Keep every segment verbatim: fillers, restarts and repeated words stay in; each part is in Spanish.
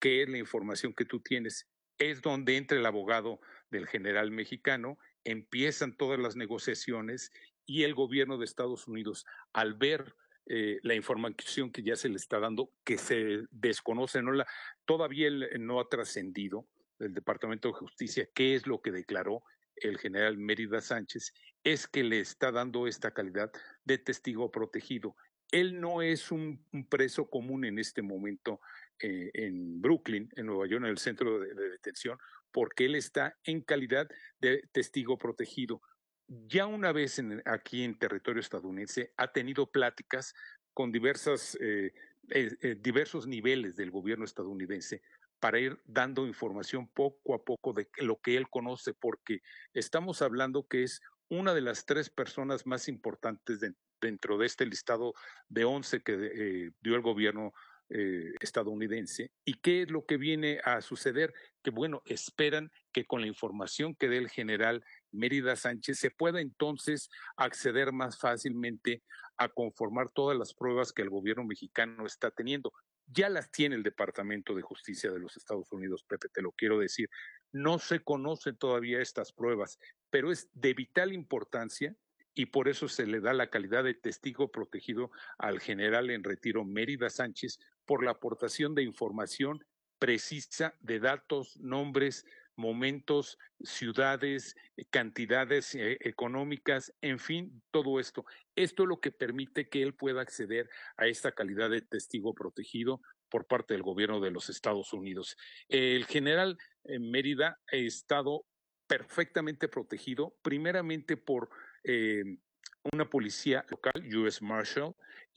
qué es la información que tú tienes. Es donde entra el abogado del general mexicano, empiezan todas las negociaciones y el gobierno de Estados Unidos, al ver eh, la información que ya se le está dando, que se desconoce, no la, todavía el, no ha trascendido del Departamento de Justicia qué es lo que declaró el general Mérida Sánchez, es que le está dando esta calidad de testigo protegido. Él no es un, un preso común en este momento eh, en Brooklyn, en Nueva York, en el centro de, de detención, porque él está en calidad de testigo protegido. Ya una vez en, aquí en territorio estadounidense ha tenido pláticas con diversas, eh, eh, eh, diversos niveles del gobierno estadounidense para ir dando información poco a poco de lo que él conoce, porque estamos hablando que es una de las tres personas más importantes de, dentro de este listado de once que eh, dio el gobierno eh, estadounidense. ¿Y qué es lo que viene a suceder? Que bueno, esperan que con la información que dé el general Mérida Sánchez se pueda entonces acceder más fácilmente a conformar todas las pruebas que el gobierno mexicano está teniendo. Ya las tiene el Departamento de Justicia de los Estados Unidos, Pepe, te lo quiero decir. No se conocen todavía estas pruebas, pero es de vital importancia y por eso se le da la calidad de testigo protegido al general en retiro Mérida Sánchez por la aportación de información precisa de datos, nombres, momentos, ciudades, cantidades eh, económicas, en fin, todo esto. Esto es lo que permite que él pueda acceder a esta calidad de testigo protegido por parte del gobierno de los Estados Unidos. El general eh, Mérida ha estado perfectamente protegido, primeramente por eh, una policía local, U S Marshal,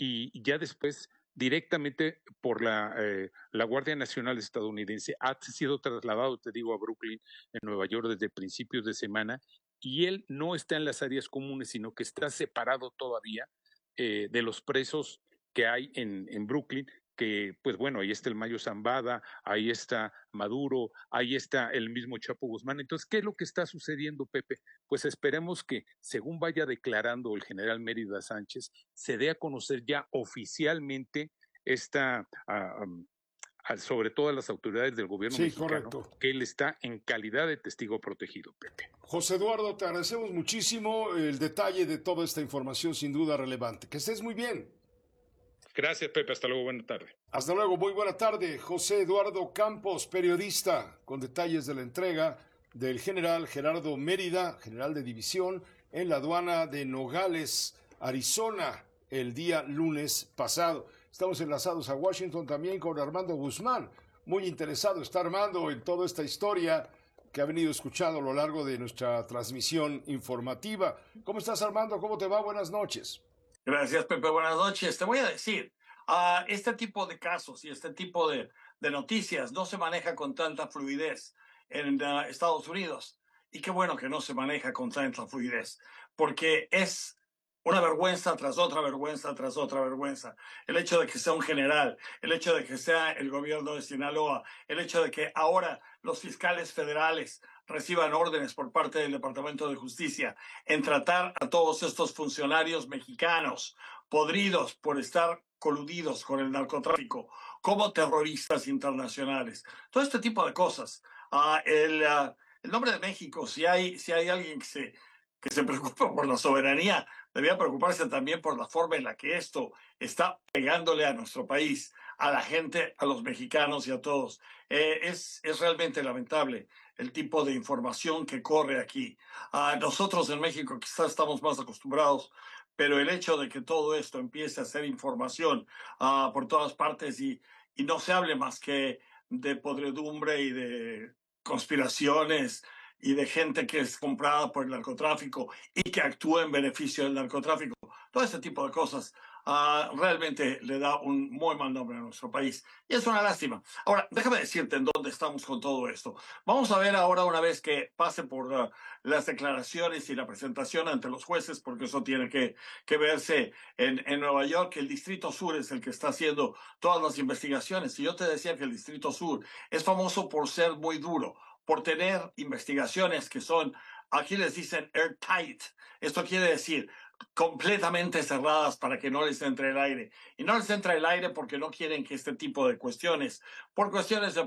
y ya después directamente por la, eh, la Guardia Nacional estadounidense. Ha sido trasladado, te digo, a Brooklyn, en Nueva York, desde principios de semana, y él no está en las áreas comunes, sino que está separado todavía eh, de los presos que hay en, en Brooklyn, que pues bueno, ahí está el Mayo Zambada, ahí está Maduro, ahí está el mismo Chapo Guzmán. Entonces, ¿qué es lo que está sucediendo, Pepe? Pues esperemos que, según vaya declarando el general Mérida Sánchez, se dé a conocer ya oficialmente esta, uh, um, sobre todo a las autoridades del gobierno sí, mexicano, correcto, que él está en calidad de testigo protegido, Pepe. José Eduardo, te agradecemos muchísimo el detalle de toda esta información, sin duda relevante. Que estés muy bien. Gracias, Pepe. Hasta luego. Buena tarde. Hasta luego. Muy buena tarde. José Eduardo Campos, periodista, con detalles de la entrega del general Gerardo Mérida, general de división, en la aduana de Nogales, Arizona, el día lunes pasado. Estamos enlazados a Washington también con Armando Guzmán. Muy interesado está Armando en toda esta historia que ha venido escuchando a lo largo de nuestra transmisión informativa. ¿Cómo estás, Armando? ¿Cómo te va? Buenas noches. Gracias, Pepe. Buenas noches. Te voy a decir, uh, este tipo de casos y este tipo de, de noticias no se maneja con tanta fluidez en uh, Estados Unidos. Y qué bueno que no se maneja con tanta fluidez, porque es una vergüenza tras otra vergüenza tras otra vergüenza. El hecho de que sea un general, el hecho de que sea el gobierno de Sinaloa, el hecho de que ahora los fiscales federales reciban órdenes por parte del Departamento de Justicia en tratar a todos estos funcionarios mexicanos podridos por estar coludidos con el narcotráfico como terroristas internacionales. Todo este tipo de cosas. Uh, el, uh, el nombre de México, si hay, si hay alguien que se, que se preocupa por la soberanía, debía preocuparse también por la forma en la que esto está pegándole a nuestro país, a la gente, a los mexicanos y a todos. Eh, es, es realmente lamentable el tipo de información que corre aquí. Uh, nosotros en México quizás estamos más acostumbrados, pero el hecho de que todo esto empiece a ser información uh, por todas partes y, y no se hable más que de podredumbre y de conspiraciones y de gente que es comprada por el narcotráfico y que actúa en beneficio del narcotráfico. Todo este tipo de cosas uh, realmente le da un muy mal nombre a nuestro país. Y es una lástima. Ahora, déjame decirte en dónde estamos con todo esto. Vamos a ver ahora, una vez que pase por uh, las declaraciones y la presentación ante los jueces, porque eso tiene que, que verse en, en Nueva York. El Distrito Sur es el que está haciendo todas las investigaciones. Y yo te decía que el Distrito Sur es famoso por ser muy duro, por tener investigaciones que son, aquí les dicen airtight. Esto quiere decir completamente cerradas para que no les entre el aire. Y no les entra el aire porque no quieren que este tipo de cuestiones, por cuestiones de